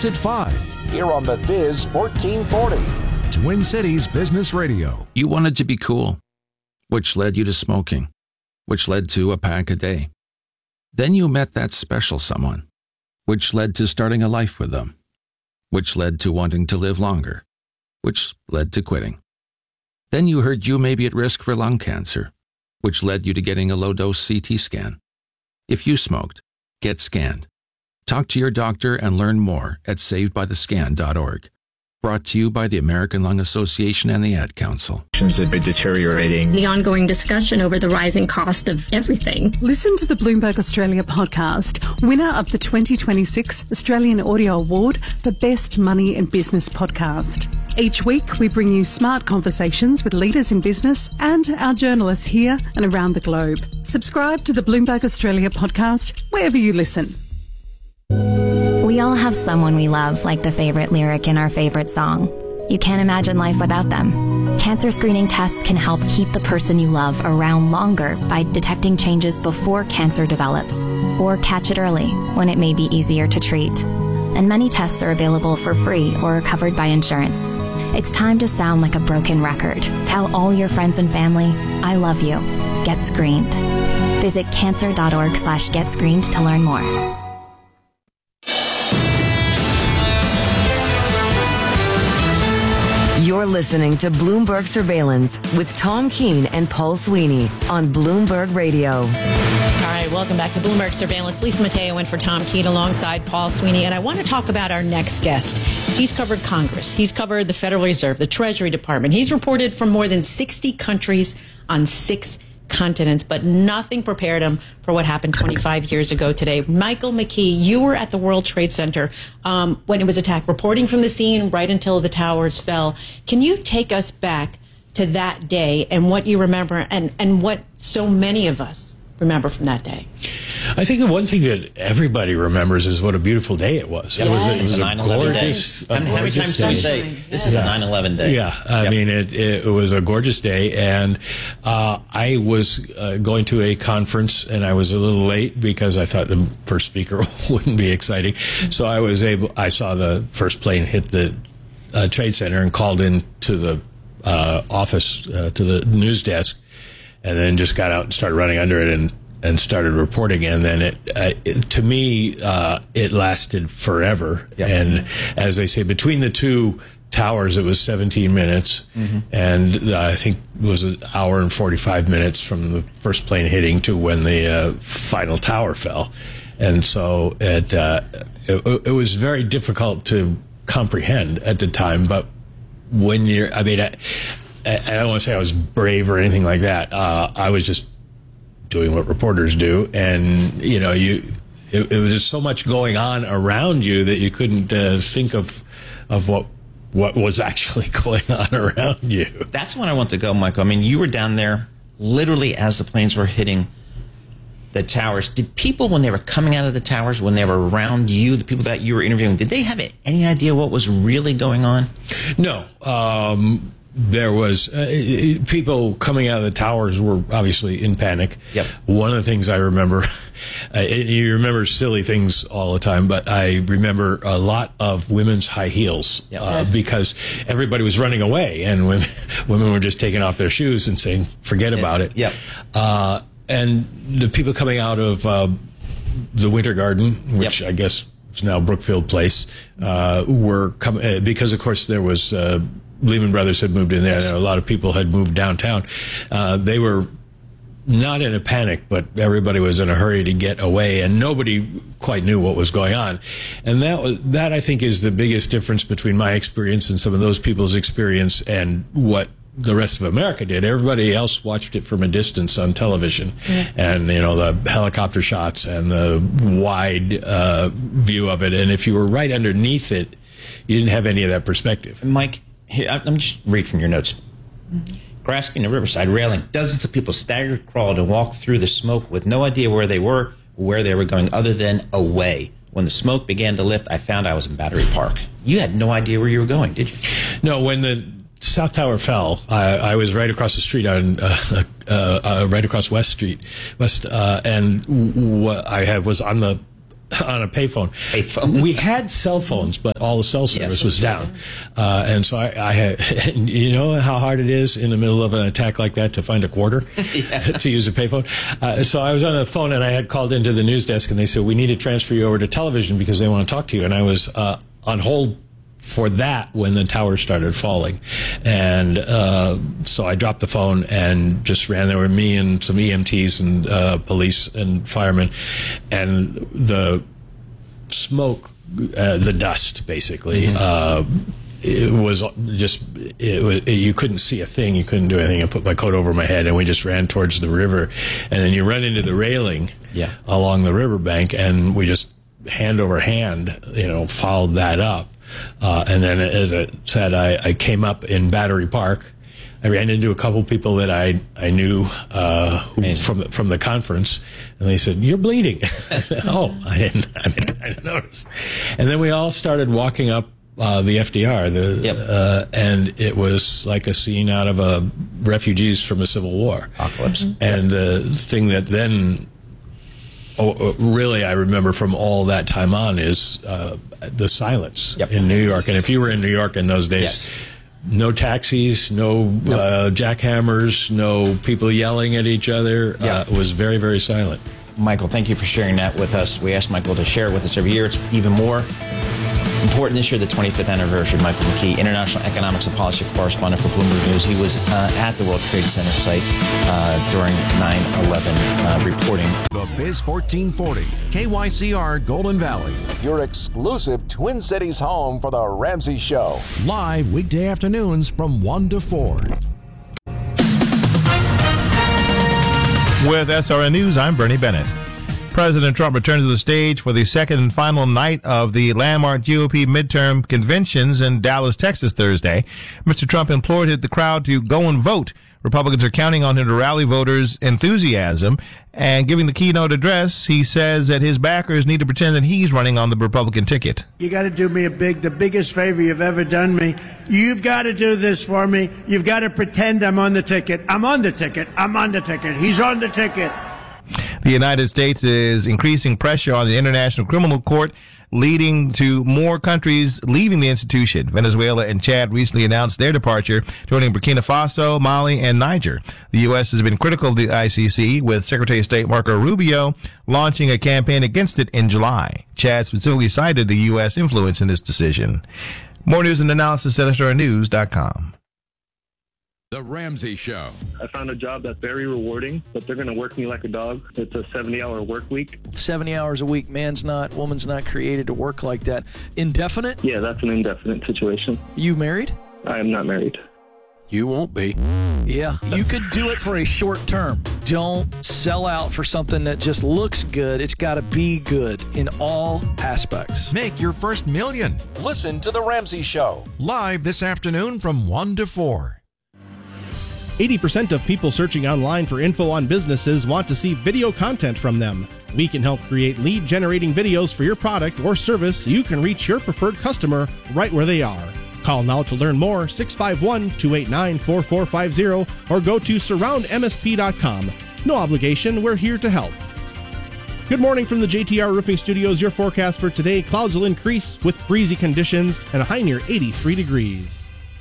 Starts at 5. Here on the Viz 1440. Twin Cities Business Radio. You wanted to be cool, which led you to smoking, which led to a pack a day. Then you met that special someone, which led to starting a life with them, which led to wanting to live longer, which led to quitting. Then you heard you may be at risk for lung cancer, which led you to getting a low-dose CT scan. If you smoked, get scanned. Talk to your doctor and learn more at savedbythescan.org. Brought to you by the American Lung Association and the Ad Council. Are deteriorating. The ongoing discussion over the rising cost of everything. Listen to the Bloomberg Australia podcast, winner of the 2026 Australian Audio Award for Best Money and Business Podcast. Each week, we bring you smart conversations with leaders in business and our journalists here and around the globe. Subscribe to the Bloomberg Australia podcast wherever you listen. We all have someone we love, like the favorite lyric in our favorite song. You can't imagine life without them. Cancer screening tests can help keep the person you love around longer by detecting changes before cancer develops, or catch it early when it may be easier to treat. And many tests are available for free or are covered by insurance. It's time to sound like a broken record. Tell all your friends and family, I love you. Get screened. Visit cancer.org/getscreened to learn more. You're listening to Bloomberg Surveillance with Tom Keene and Paul Sweeney on Bloomberg Radio. All right, welcome back to Bloomberg Surveillance. Lisa Mateo in for Tom Keene alongside Paul Sweeney. And I want to talk about our next guest. He's covered Congress. He's covered the Federal Reserve, the Treasury Department. He's reported from more than 60 countries on 6 continents, but nothing prepared him for what happened 25 years ago today. Michael McKee, you were at the World Trade Center when it was attacked, reporting from the scene right until the towers fell. Can you take us back to that day and what you remember and what so many of us remember from that day? I think the one thing that everybody remembers is what a beautiful day it was. Yeah. It was a 9/11 day. How many times do we say this is a 9/11 day? Yeah, I mean, it was a gorgeous day, and I was going to a conference, and I was a little late because I thought the first speaker wouldn't be exciting. So I saw the first plane hit the Trade Center and called in to the office, to the news desk, and then just got out and started running under it and started reporting. And then to me, it lasted forever. Yep. And as they say, between the two towers, it was 17 minutes. Mm-hmm. And I think it was an hour and 45 minutes from the first plane hitting to when the final tower fell. And so it was very difficult to comprehend at the time. But when you're, I don't want to say I was brave or anything like that. I was just doing what reporters do, and it was just so much going on around you that you couldn't think of what was actually going on around you. That's when I want to go, Michael. I mean, you were down there literally as the planes were hitting the towers. Did people, when they were coming out of the towers, when they were around you, the people that you were interviewing, did they have any idea what was really going on? No. There was people coming out of the towers were obviously in panic. Yep. One of the things I remember, you remember silly things all the time, but I remember a lot of women's high heels. Yep. Because everybody was running away, and women were just taking off their shoes and saying, forget about it. Yep. And the people coming out of the Winter Garden, which I guess is now Brookfield Place, were coming because, of course, there was Lehman Brothers had moved in there. Yes. And a lot of people had moved downtown. They were not in a panic, but everybody was in a hurry to get away, and nobody quite knew what was going on. And that I think is the biggest difference between my experience and some of those people's experience and what the rest of America did. Everybody else watched it from a distance on television, and the helicopter shots and the wide view of it. And if you were right underneath it, you didn't have any of that perspective. Mike, here, let me just read from your notes. Grasping the riverside railing, dozens of people staggered, crawled, and walked through the smoke with no idea where they were going other than away. When the smoke began to lift, I found I was in Battery Park. You had no idea where you were going, did you? No, when the South Tower fell, I was right across the street on right across West Street, and what I had was on the on a payphone. We had cell phones, but all the cell service was down. And so I had, you know how hard it is in the middle of an attack like that to find a quarter to use a payphone? So I was on the phone and I had called into the news desk and they said, we need to transfer you over to television because they want to talk to you. And I was on hold for that when the tower started falling. And so I dropped the phone and just ran. There were me and some EMTs and police and firemen, and the smoke, the dust, basically. It was just, you couldn't see a thing. You couldn't do anything. I put my coat over my head and we just ran towards the river. And then you run into the railing along the riverbank, and we just hand over hand, followed that up. And then, as I said, I came up in Battery Park. I ran into a couple people that I knew from the conference, and they said, "You're bleeding." Oh, I didn't notice. And then we all started walking up the FDR, and it was like a scene out of refugees from a civil war. Apocalypse. And the thing that then really I remember from all that time on is the silence in New York. And if you were in New York in those days, no taxis, no jackhammers, no people yelling at each other. It was very, very silent. Michael, thank you for sharing that with us. We ask Michael to share it with us every year. It's even more important this year, the 25th anniversary of Michael McKee, international economics and policy correspondent for Bloomberg News. He was at the World Trade Center site during 9/11 reporting. The Biz 1440, KYCR Golden Valley. Your exclusive Twin Cities home for the Ramsey Show. Live weekday afternoons from 1 to 4. With SRN News, I'm Bernie Bennett. President Trump returned to the stage for the second and final night of the landmark GOP midterm conventions in Dallas, Texas Thursday. Mr. Trump implored the crowd to go and vote. Republicans are counting on him to rally voters' enthusiasm. And giving the keynote address, he says that his backers need to pretend that he's running on the Republican ticket. You got to do me the biggest favor you've ever done me. You've got to do this for me. You've got to pretend I'm on the ticket. I'm on the ticket. I'm on the ticket. He's on the ticket. The United States is increasing pressure on the International Criminal Court, leading to more countries leaving the institution. Venezuela and Chad recently announced their departure, joining Burkina Faso, Mali, and Niger. The U.S. has been critical of the ICC, with Secretary of State Marco Rubio launching a campaign against it in July. Chad specifically cited the U.S. influence in this decision. More news and analysis at SRNews.com. The Ramsey Show. I found a job that's very rewarding, but they're going to work me like a dog. It's a 70-hour work week. 70 hours a week. Woman's not created to work like that. Indefinite? Yeah, that's an indefinite situation. You married? I am not married. You won't be. Yeah, you could do it for a short term. Don't sell out for something that just looks good. It's got to be good in all aspects. Make your first million. Listen to The Ramsey Show. Live this afternoon from 1 to 4. 80% of people searching online for info on businesses want to see video content from them. We can help create lead-generating videos for your product or service so you can reach your preferred customer right where they are. Call now to learn more, 651-289-4450, or go to surroundmsp.com. No obligation, we're here to help. Good morning from the JTR Roofing Studios. Your forecast for today: clouds will increase with breezy conditions and a high near 83 degrees.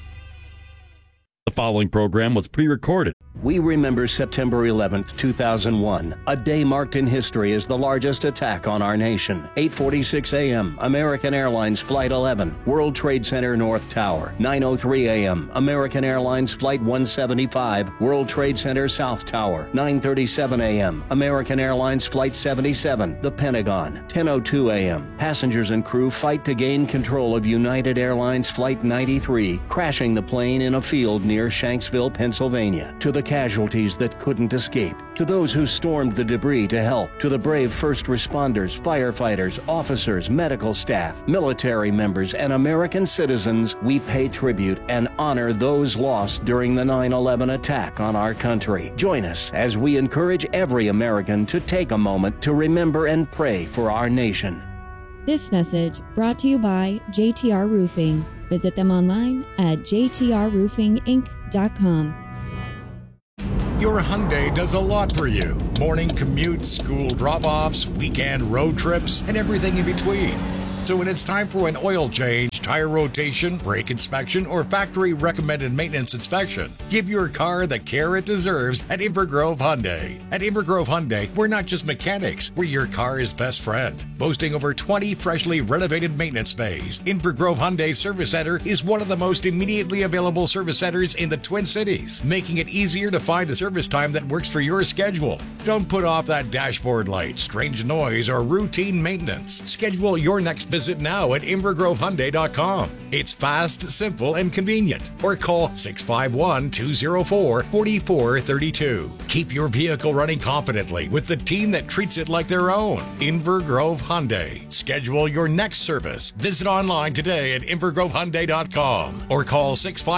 The following program was pre-recorded. We remember September 11th, 2001, a day marked in history as the largest attack on our nation. 8:46 a.m., American Airlines Flight 11, World Trade Center North Tower. 9:03 a.m., American Airlines Flight 175, World Trade Center South Tower. 9:37 a.m., American Airlines Flight 77, the Pentagon. 10:02 a.m., passengers and crew fight to gain control of United Airlines Flight 93, crashing the plane in a field near Shanksville, Pennsylvania. To the casualties that couldn't escape, to those who stormed the debris to help, to the brave first responders, firefighters, officers, medical staff, military members, and American citizens, we pay tribute and honor those lost during the 9/11 attack on our country. Join us as we encourage every American to take a moment to remember and pray for our nation. This message brought to you by JTR Roofing. Visit them online at jtrroofinginc.com. Your Hyundai does a lot for you. Morning commutes, school drop-offs, weekend road trips, and everything in between. So when it's time for an oil change, tire rotation, brake inspection, or factory recommended maintenance inspection, give your car the care it deserves at Invergrove Hyundai. At Invergrove Hyundai, we're not just mechanics, we're your car's best friend. Boasting over 20 freshly renovated maintenance bays, Invergrove Hyundai Service Center is one of the most immediately available service centers in the Twin Cities, making it easier to find a service time that works for your schedule. Don't put off that dashboard light, strange noise, or routine maintenance. Schedule your next visit now at InvergroveHyundai.com. It's fast, simple, and convenient. Or call 651-204-4432. Keep your vehicle running confidently with the team that treats it like their own. Invergrove Hyundai. Schedule your next service. Visit online today at InvergroveHyundai.com or call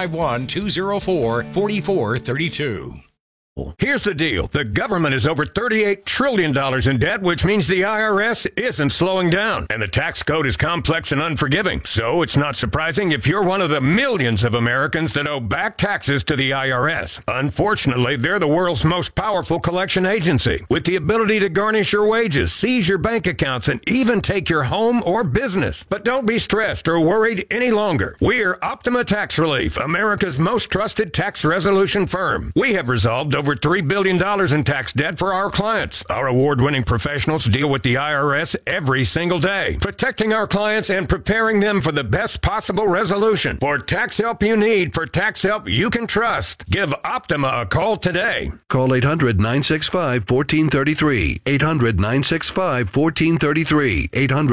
651-204-4432. Here's the deal. The government is over $38 trillion in debt, which means the IRS isn't slowing down. And the tax code is complex and unforgiving. So it's not surprising if you're one of the millions of Americans that owe back taxes to the IRS. Unfortunately, they're the world's most powerful collection agency, with the ability to garnish your wages, seize your bank accounts, and even take your home or business. But don't be stressed or worried any longer. We're Optima Tax Relief, America's most trusted tax resolution firm. We have resolved over $3 billion in tax debt for our clients. Our award-winning professionals deal with the IRS every single day, protecting our clients and preparing them for the best possible resolution. For tax help you need, for tax help you can trust, give Optima a call today. Call 800-965-1433. 800-965-1433.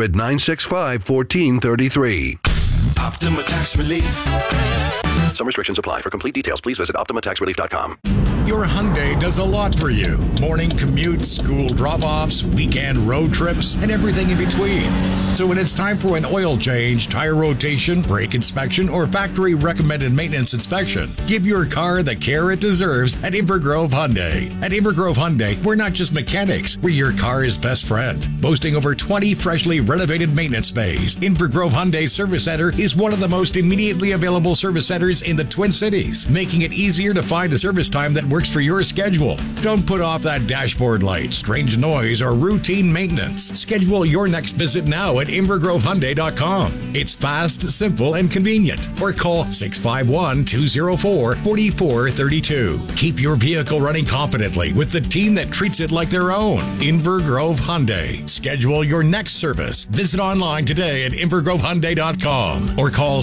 800-965-1433. Optima Tax Relief. Some restrictions apply. For complete details, please visit OptimaTaxRelief.com. Your Hyundai does a lot for you. Morning commutes, school drop-offs, weekend road trips, and everything in between. So when it's time for an oil change, tire rotation, brake inspection, or factory recommended maintenance inspection, give your car the care it deserves at Invergrove Hyundai. At Invergrove Hyundai, we're not just mechanics, we're your car's best friend. Boasting over 20 freshly renovated maintenance bays, Invergrove Hyundai Service Center is one of the most immediately available service centers in the Twin Cities, making it easier to find a service time that works for your schedule. Don't put off that dashboard light, strange noise, or routine maintenance. Schedule your next visit now at InvergroveHyundai.com. It's fast, simple, and convenient. Or call 651-204-4432. Keep your vehicle running confidently with the team that treats it like their own. Invergrove Hyundai. Schedule your next service. Visit online today at InvergroveHyundai.com or call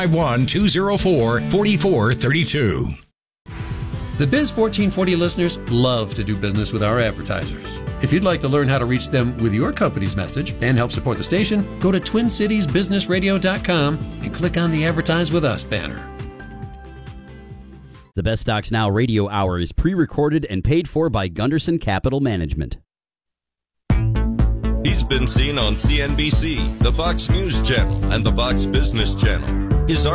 651-204-4432. The Biz 1440 listeners love to do business with our advertisers. If you'd like to learn how to reach them with your company's message and help support the station, go to TwinCitiesBusinessRadio.com and click on the Advertise With Us banner. The Best Stocks Now radio hour is pre-recorded and paid for by Gunderson Capital Management. He's been seen on CNBC, the Fox News Channel, and the Fox Business Channel. His